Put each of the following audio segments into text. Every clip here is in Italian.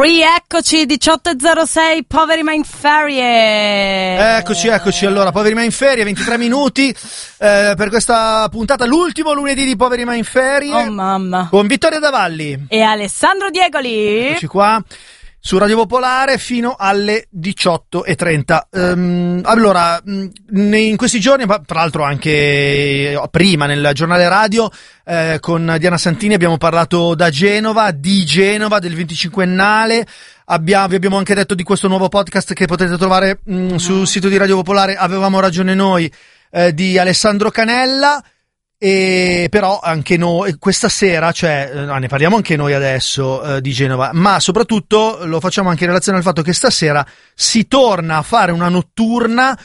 Rieccoci, 18.06, Poveri ma in ferie. Eccoci, allora, Poveri ma in ferie, 23 minuti per questa puntata, l'ultimo lunedì di Poveri ma in ferie. Oh mamma. Con Vittoria Davalli e Alessandro Diegoli. Eccoci qua su Radio Popolare fino alle 18.30. Allora, in questi giorni, tra l'altro anche prima nel giornale radio, con Diana Santini abbiamo parlato di Genova, del 25ennale. Vi abbiamo anche detto di questo nuovo podcast che potete trovare sul sito di Radio Popolare, Avevamo ragione noi, di Alessandro Canella. E però anche noi questa sera, ne parliamo anche noi adesso di Genova, ma soprattutto lo facciamo anche in relazione al fatto che stasera si torna a fare una notturna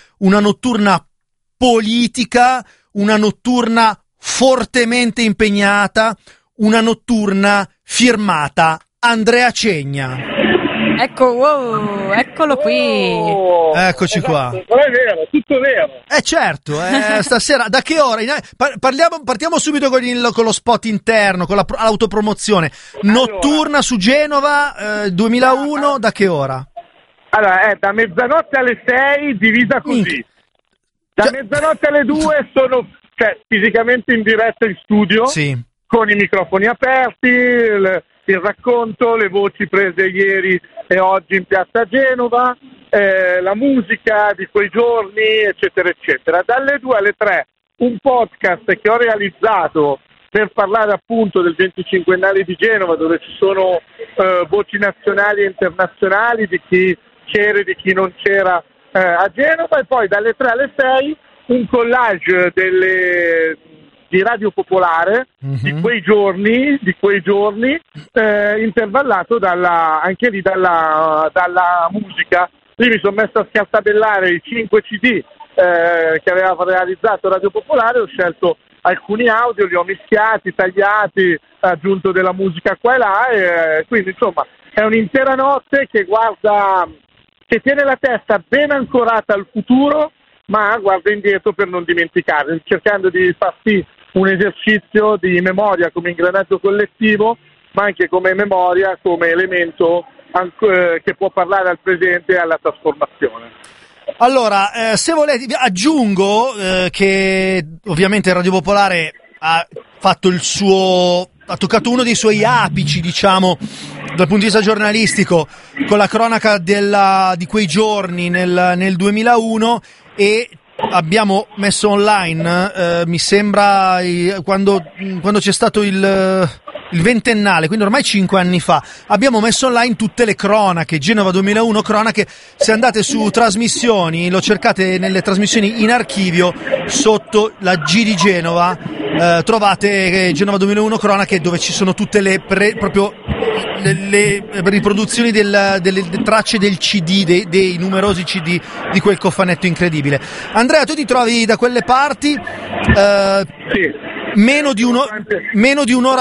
politica, una notturna fortemente impegnata, una notturna firmata Andrea Cegna. Ecco, wow, eccolo qui. Eccoci qua. Non è vero, tutto vero. Certo, stasera, da che ora? Partiamo subito con lo spot interno, con l'autopromozione. Notturna su Genova, 2001, da che ora? Allora, è da mezzanotte alle 6, divisa così. Da mezzanotte alle 2 sono fisicamente in diretta in studio, sì, con i microfoni aperti, il racconto, le voci prese ieri e oggi in piazza Genova, la musica di quei giorni, eccetera, eccetera. Dalle 2 alle 3 un podcast che ho realizzato per parlare appunto del 25ennale di Genova, dove ci sono voci nazionali e internazionali di chi c'era e di chi non c'era a Genova, e poi dalle 3 alle 6 un collage di Radio Popolare, di quei giorni, intervallato anche lì dalla musica. Lì mi sono messo a scartabellare i 5 CD che aveva realizzato Radio Popolare, ho scelto alcuni audio, li ho mischiati, tagliati, aggiunto della musica qua e là, e quindi insomma è un'intera notte che tiene la testa ben ancorata al futuro, ma guarda indietro per non dimenticare, cercando di far sì un esercizio di memoria come ingranaggio collettivo, ma anche come memoria, come elemento che può parlare al presente e alla trasformazione. Allora, se volete, aggiungo che ovviamente Radio Popolare ha toccato uno dei suoi apici, diciamo, dal punto di vista giornalistico, con la cronaca di quei giorni nel 2001, e abbiamo messo online, mi sembra, quando c'è stato il ventennale, quindi ormai 5 anni fa, abbiamo messo online tutte le cronache, Genova 2001 cronache. Se andate su trasmissioni, lo cercate nelle trasmissioni in archivio, sotto la G di Genova, trovate Genova 2001 cronache, dove ci sono tutte le riproduzioni delle tracce del CD, dei numerosi CD di quel cofanetto incredibile. Andrea, tu ti trovi da quelle parti? Sì. Meno di un'ora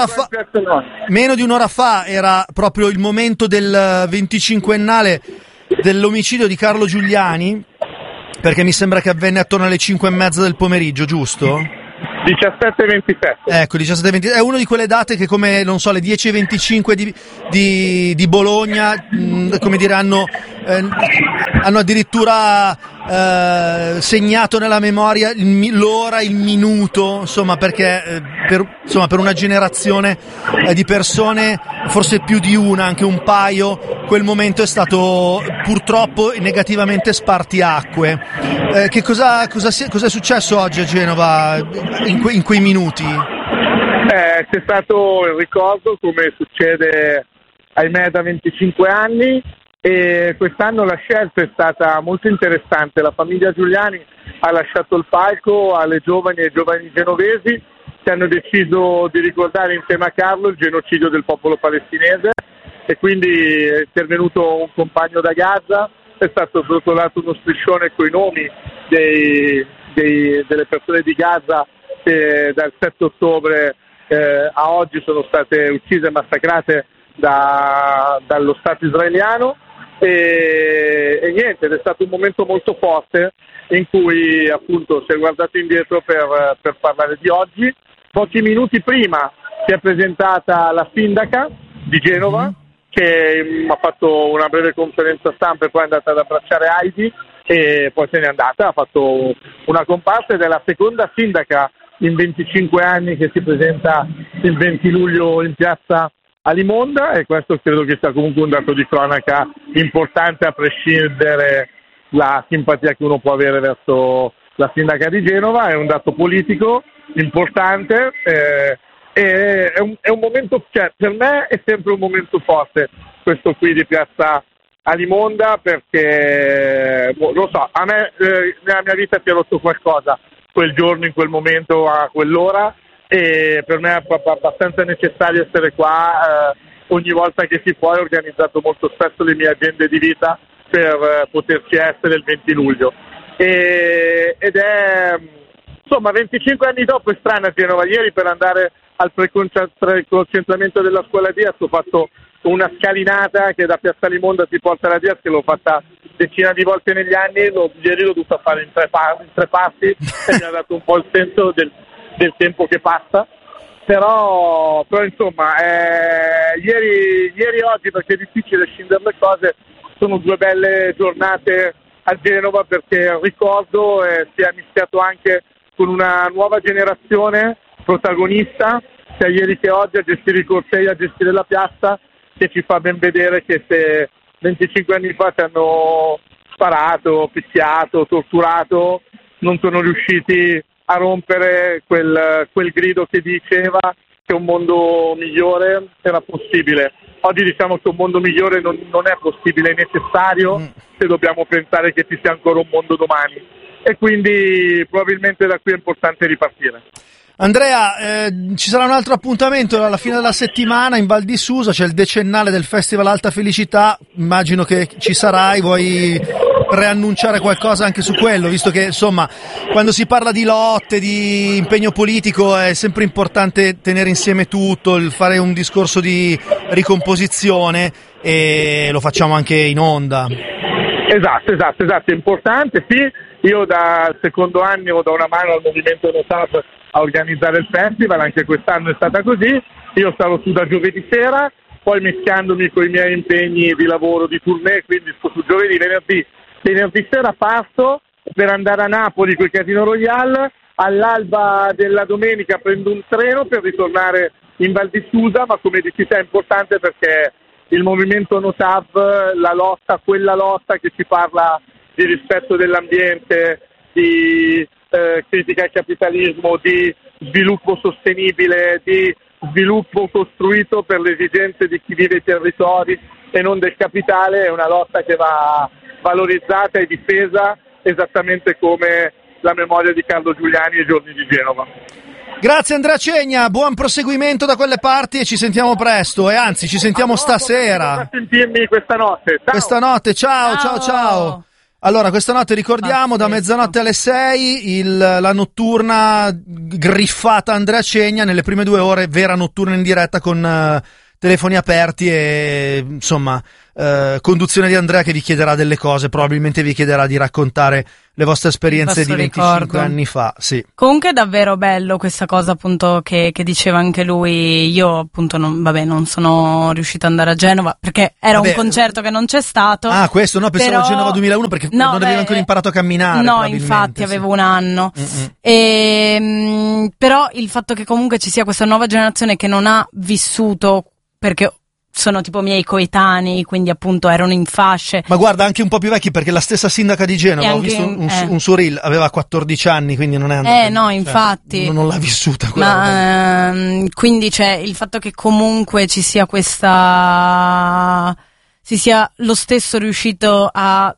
fa era proprio il momento del 25ennale dell'omicidio di Carlo Giuliani, perché mi sembra che avvenne attorno alle 5:30 del pomeriggio, giusto? 17:27. Ecco, 17:20. È una di quelle date che, come non so, le 10:25 di Bologna, come dire, hanno addirittura segnato nella memoria l'ora, il minuto, insomma, perché per una generazione di persone, forse più di una, anche un paio, quel momento è stato purtroppo negativamente spartiacque. Che cosa è successo oggi a Genova in quei minuti? C'è stato il ricordo, come succede ahimè da 25 anni, e quest'anno la scelta è stata molto interessante. La famiglia Giuliani ha lasciato il palco alle giovani e giovani genovesi che hanno deciso di ricordare insieme a Carlo il genocidio del popolo palestinese, e quindi è intervenuto un compagno da Gaza, è stato rotolato uno striscione con i nomi delle persone di Gaza che dal 7 ottobre a oggi sono state uccise e massacrate dallo Stato israeliano, e niente, ed è stato un momento molto forte in cui appunto si è guardato indietro per parlare di oggi. Pochi minuti prima si è presentata la sindaca di Genova, che ha fatto una breve conferenza stampa e poi è andata ad abbracciare Heidi e poi se n'è andata, ha fatto una comparsa ed è la seconda sindaca in 25 anni che si presenta il 20 luglio in piazza Alimonda, e questo credo che sia comunque un dato di cronaca importante, a prescindere la simpatia che uno può avere verso la sindaca di Genova. È un dato politico importante, è un momento, cioè, per me è sempre un momento forte questo qui di piazza Alimonda, perché lo so, a me nella mia vita si è rotto qualcosa quel giorno, in quel momento, a quell'ora, e per me è abbastanza necessario essere qua ogni volta che si può. Ho organizzato molto spesso le mie agende di vita per poterci essere il 20 luglio ed è, insomma, 25 anni dopo. È strana Genova. Ieri, per andare al preconcentramento della scuola Diaz, ho fatto una scalinata che da piazza Alimonda ti porta alla Diaz, che l'ho fatta decina di volte negli anni. Ieri l'ho dovuta fare in tre passi e mi ha dato un po' il senso del tempo che passa, però insomma ieri e oggi, perché è difficile scindere le cose, sono due belle giornate a Genova, perché il ricordo si è mischiato anche con una nuova generazione protagonista, sia ieri che oggi, a gestire i cortei, a gestire la piazza, che ci fa ben vedere che se 25 anni fa ti hanno sparato, picchiato, torturato, non sono riusciti a rompere quel grido che diceva che un mondo migliore era possibile. Oggi diciamo che un mondo migliore non è possibile, è necessario se dobbiamo pensare che ci sia ancora un mondo domani, e quindi probabilmente da qui è importante ripartire. Andrea, ci sarà un altro appuntamento alla fine della settimana in Val di Susa, c'è il decennale del Festival Alta Felicità, immagino che ci sarai, vuoi preannunciare qualcosa anche su quello, visto che insomma quando si parla di lotte, di impegno politico, è sempre importante tenere insieme tutto, fare un discorso di ricomposizione, e lo facciamo anche in onda. Esatto, è importante, sì. Io dal secondo anno do una mano al movimento NoTab a organizzare il festival, anche quest'anno è stata così. Io sarò su da giovedì sera, poi mischiandomi con i miei impegni di lavoro, di tournée, quindi sto su giovedì, venerdì sera parto per andare a Napoli con il Casino Royale, all'alba della domenica prendo un treno per ritornare in Val di Susa, ma come dici te è importante perché il movimento NoTab, quella lotta che ci parla di rispetto dell'ambiente, di critica al capitalismo, di sviluppo sostenibile, di sviluppo costruito per le esigenze di chi vive i territori e non del capitale, è una lotta che va valorizzata e difesa, esattamente come la memoria di Carlo Giuliani e i giorni di Genova. Grazie Andrea Cegna, buon proseguimento da quelle parti e ci sentiamo presto, e anzi ci sentiamo stasera. A sentirmi questa notte. Ciao. Questa notte, ciao. Allora, questa notte ricordiamo da mezzanotte alle 6 la notturna griffata Andrea Cegna, nelle prime 2 ore vera notturna in diretta con telefoni aperti e insomma conduzione di Andrea che vi chiederà delle cose, probabilmente vi chiederà di raccontare le vostre esperienze di 25 anni fa. Sì. Comunque è davvero bello questa cosa appunto che diceva anche lui. Io appunto non sono riuscito ad andare a Genova perché era un concerto che non c'è stato. Ah, questo no, pensavo a Genova 2001 perché non avevi ancora imparato a camminare. No, infatti avevo un anno. Però il fatto che comunque ci sia questa nuova generazione che non ha vissuto, perché sono tipo miei coetanei, quindi appunto erano in fasce. Ma guarda, anche un po' più vecchi, perché la stessa sindaca di Genova, ho visto un suo reel, aveva 14 anni, quindi non è andata. No, infatti. Non l'ha vissuta quella. Quindi c'è il fatto che comunque ci sia si sia lo stesso riuscito a,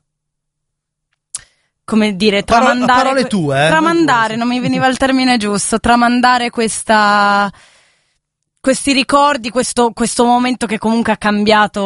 come dire, tramandare. Parole tue, Tramandare, non mi veniva il termine giusto, tramandare questi ricordi, questo momento che comunque ha cambiato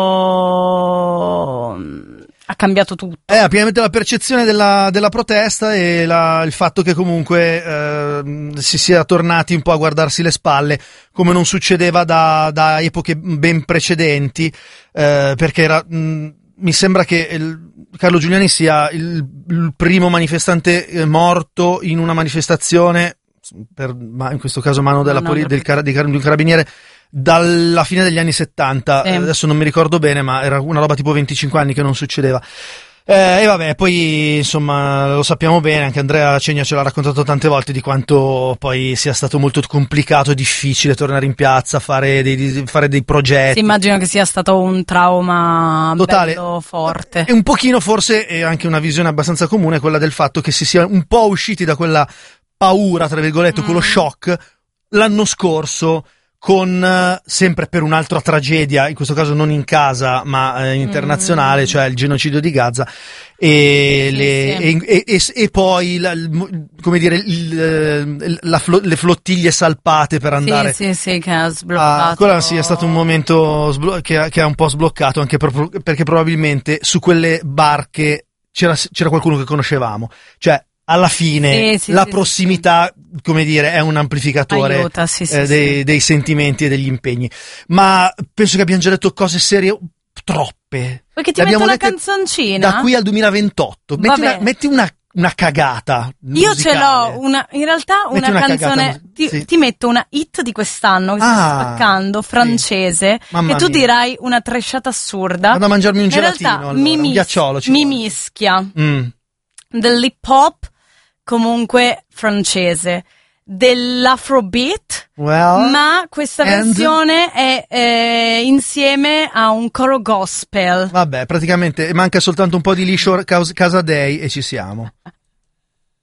tutto. Pienamente la percezione della protesta e il fatto che comunque si sia tornati un po' a guardarsi le spalle, come non succedeva da epoche ben precedenti, perché mi sembra che Carlo Giuliani sia il primo manifestante morto in una manifestazione, in questo caso mano di un carabiniere, dalla fine degli anni 70, Sì. adesso non mi ricordo bene, ma era una roba tipo 25 anni che non succedeva. E vabbè, poi insomma lo sappiamo bene, anche Andrea Cegna ce l'ha raccontato tante volte di quanto poi sia stato molto complicato e difficile tornare in piazza, fare dei progetti. Sì, immagino che sia stato un trauma totale, bello forte. E un pochino forse è anche una visione abbastanza comune quella del fatto che si sia un po' usciti da quella paura, tra virgolette, quello shock l'anno scorso, con sempre per un'altra tragedia, in questo caso non in casa ma internazionale, cioè il genocidio di Gaza e poi come dire le flottiglie salpate per andare sì, che ha sbloccato. Quello sì, è stato un momento che ha un po' sbloccato, anche perché probabilmente su quelle barche c'era qualcuno che conoscevamo, cioè alla fine la prossimità, come dire, è un amplificatore aiuta, dei sentimenti e degli impegni. Ma penso che abbiamo già detto cose serie troppe. Vuoi che ti metto una canzoncina? Da qui al 2028. Metti una cagata musicale. Io ce l'ho, in realtà una canzone, ti metto una hit di quest'anno che sto spaccando, francese, e tu dirai una tresciata assurda. Vado a mangiarmi un gelatino, realtà, un ghiacciolo. Mi mischia dell'hip hop, comunque francese, dell'afrobeat, ma questa versione è insieme a un coro gospel. Vabbè, praticamente manca soltanto un po' di liscio Casadei e ci siamo.